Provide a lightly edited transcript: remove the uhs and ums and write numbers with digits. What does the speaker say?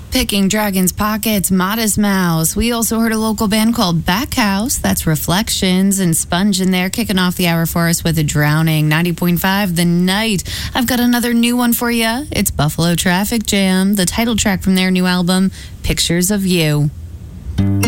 Picking Dragon's Pockets, Modest Mouse. We also heard a local band called Backhouse. That's Reflections, and Sponge in there, kicking off the hour for us with a Drowning. 90.5 The Night. I've got another new one for you. It's Buffalo Traffic Jam, the title track from their new album, Pictures of You.